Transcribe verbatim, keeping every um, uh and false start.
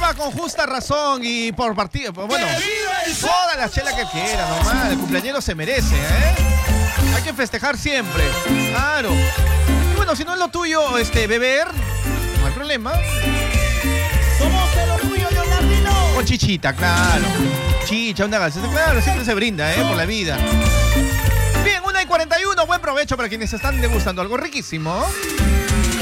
toma con justa razón y por partido. Bueno, toda la chela que quiera, normal. El cumpleañero se merece, ¿eh? Hay que festejar siempre. Claro. Y bueno, si no es lo tuyo, este, beber, no hay problema. Somos el orgullo leonardino. Con chichita, claro. Chicha, una gaseosa, claro, siempre se brinda, ¿eh? Por la vida. Bien, una y cuarenta y uno, buen provecho para quienes están degustando algo riquísimo.